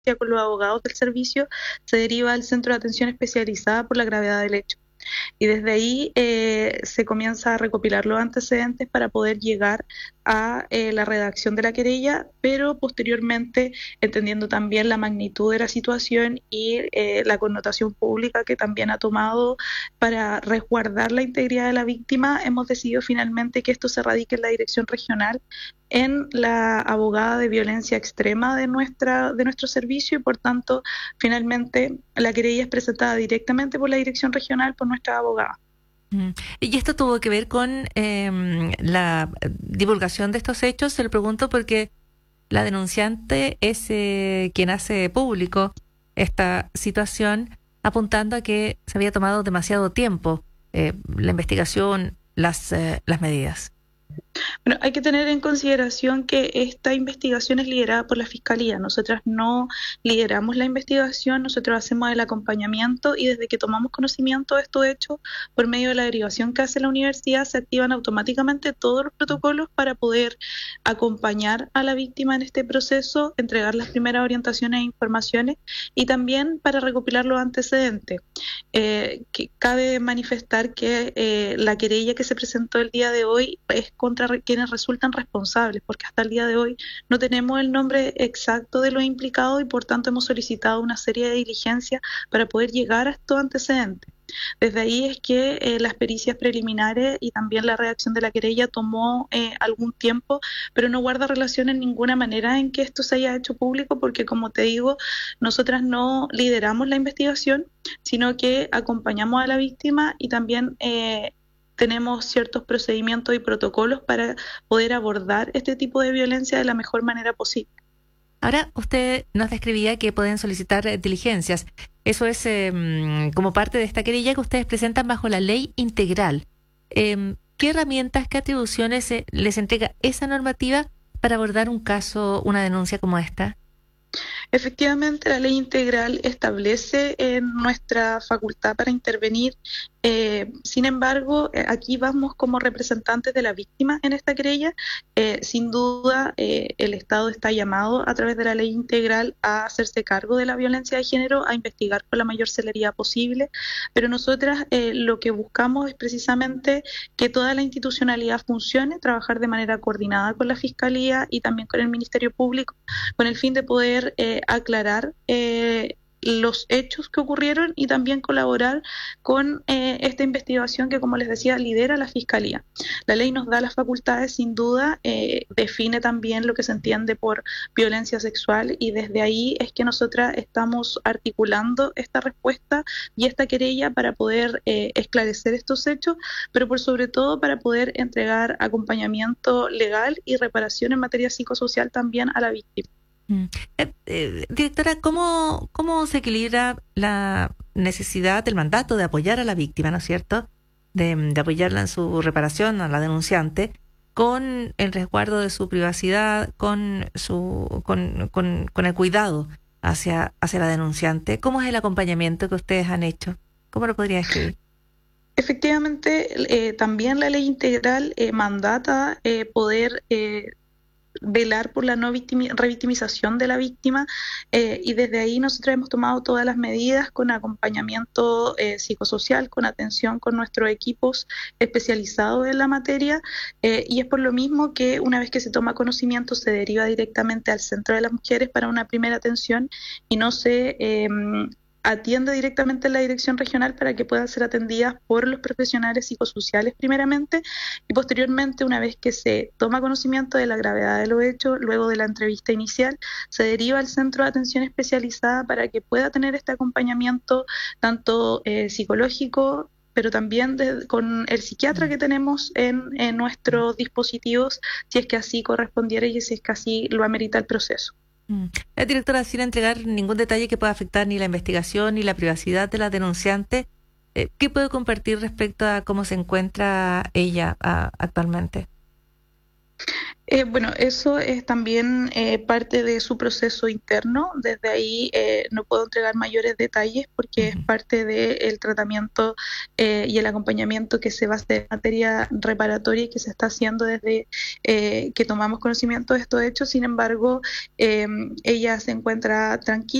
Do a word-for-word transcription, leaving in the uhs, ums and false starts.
con los abogados del servicio, se deriva al Centro de Atención Especializada por la gravedad del hecho. Y desde ahí eh, se comienza a recopilar los antecedentes para poder llegar a eh, la redacción de la querella, pero posteriormente, entendiendo también la magnitud de la situación y eh, la connotación pública que también ha tomado para resguardar la integridad de la víctima, hemos decidido finalmente que esto se radique en la dirección regional, en la abogada de violencia extrema de nuestra de nuestro servicio, y por tanto finalmente la querella es presentada directamente por la dirección regional por nuestra abogada. Mm. Y esto tuvo que ver con eh, la divulgación de estos hechos. Se lo pregunto porque la denunciante es eh, quien hace público esta situación, apuntando a que se había tomado demasiado tiempo eh, la investigación, las, eh, las medidas. Bueno, hay que tener en consideración que esta investigación es liderada por la Fiscalía. Nosotras no lideramos la investigación, nosotros hacemos el acompañamiento, y desde que tomamos conocimiento de estos hechos, por medio de la derivación que hace la universidad, se activan automáticamente todos los protocolos para poder acompañar a la víctima en este proceso, entregar las primeras orientaciones e informaciones, y también para recopilar los antecedentes. Eh, que cabe manifestar que eh, la querella que se presentó el día de hoy es contra quienes resultan responsables, porque hasta el día de hoy no tenemos el nombre exacto de los implicados y por tanto hemos solicitado una serie de diligencias para poder llegar a estos antecedentes. Desde ahí es que eh, las pericias preliminares y también la redacción de la querella tomó eh, algún tiempo, pero no guarda relación en ninguna manera en que esto se haya hecho público, porque como te digo, nosotras no lideramos la investigación, sino que acompañamos a la víctima y también eh, tenemos ciertos procedimientos y protocolos para poder abordar este tipo de violencia de la mejor manera posible. Ahora, usted nos describía que pueden solicitar eh, diligencias. Eso es eh, como parte de esta querella que ustedes presentan bajo la ley integral. Eh, ¿Qué herramientas, qué atribuciones eh, les entrega esa normativa para abordar un caso, una denuncia como esta? Efectivamente, la ley integral establece en nuestra facultad para intervenir. Eh, sin embargo, eh, aquí vamos como representantes de la víctima en esta querella. Eh, sin duda, eh, el Estado está llamado a través de la ley integral a hacerse cargo de la violencia de género, a investigar con la mayor celeridad posible, pero nosotras eh, lo que buscamos es precisamente que toda la institucionalidad funcione, trabajar de manera coordinada con la Fiscalía y también con el Ministerio Público, con el fin de poder eh, aclarar eh, los hechos que ocurrieron y también colaborar con eh, esta investigación que, como les decía, lidera la Fiscalía. La ley nos da las facultades, sin duda, eh, define también lo que se entiende por violencia sexual, y desde ahí es que nosotras estamos articulando esta respuesta y esta querella para poder eh, esclarecer estos hechos, pero por sobre todo para poder entregar acompañamiento legal y reparación en materia psicosocial también a la víctima. Mm. Eh, eh, directora, ¿cómo, ¿cómo se equilibra la necesidad, el mandato de apoyar a la víctima, ¿no es cierto? De, de apoyarla en su reparación, a la denunciante, con el resguardo de su privacidad, con su con, con, con el cuidado hacia, hacia la denunciante? ¿Cómo es el acompañamiento que ustedes han hecho? ¿Cómo lo podría describir? Efectivamente, eh, también la ley integral eh, mandata eh, poder eh, velar por la no victimi- revictimización de la víctima, eh, y desde ahí nosotros hemos tomado todas las medidas con acompañamiento eh, psicosocial, con atención con nuestros equipos especializados en la materia, eh, y es por lo mismo que una vez que se toma conocimiento se deriva directamente al Centro de las Mujeres para una primera atención y no se eh, atiende directamente en la dirección regional para que puedan ser atendidas por los profesionales psicosociales primeramente, y posteriormente, una vez que se toma conocimiento de la gravedad de los hechos, luego de la entrevista inicial, se deriva al centro de atención especializada para que pueda tener este acompañamiento tanto eh, psicológico, pero también de, con el psiquiatra que tenemos en, en nuestros dispositivos, si es que así correspondiera y si es que así lo amerita el proceso. La directora, sin entregar ningún detalle que pueda afectar ni la investigación ni la privacidad de la denunciante, eh, ¿qué puede compartir respecto a cómo se encuentra ella a, actualmente? Eh, bueno, eso es también eh, parte de su proceso interno. Desde ahí eh, no puedo entregar mayores detalles porque es Ujú. parte del tratamiento eh, y el acompañamiento que se va a hacer en materia reparatoria y que se está haciendo desde eh, que tomamos conocimiento de estos hechos. Sin embargo, eh, ella se encuentra tranquila.